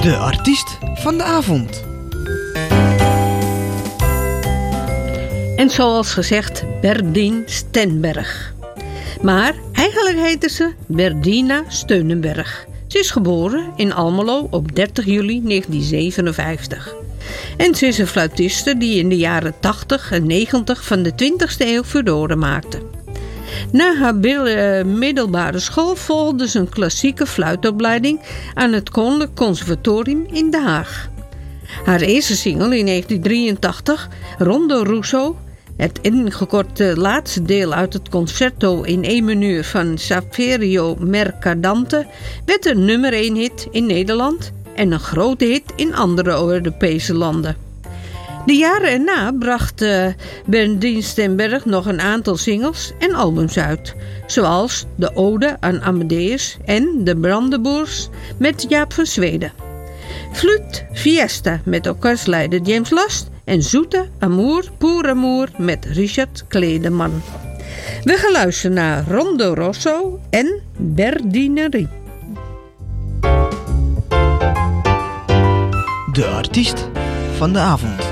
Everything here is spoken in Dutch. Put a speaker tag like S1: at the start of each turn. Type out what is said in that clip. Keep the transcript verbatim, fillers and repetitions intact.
S1: De artiest van de avond.
S2: En zoals gezegd, Berdien Stenberg. Maar eigenlijk heette ze Berdina Steunenberg. Ze is geboren in Almelo op dertig juli negentien zevenenvijftig. En ze is een fluitiste die in de jaren tachtig en negentig van de twintigste eeuw furoren maakte. Na haar middelbare school volgde ze een klassieke fluitopleiding aan het Koninklijk Conservatorium in Den Haag. Haar eerste single in negentien drieëntachtig, Rondo Russo, het ingekorte laatste deel uit het concerto in E mineur van Saverio Mercadante, werd een nummer één hit in Nederland en een grote hit in andere Europese landen. De jaren erna bracht uh, Berdien Stenberg nog een aantal singles en albums uit, zoals De Ode aan Amadeus en De Brandenburgs met Jaap van Zweden. Fluit Fiesta met orkestleider James Last en Zoete Amour pour Amour met Richard Kledeman. We gaan luisteren naar Rondo Rosso en Berdinerie.
S1: De artiest van de avond.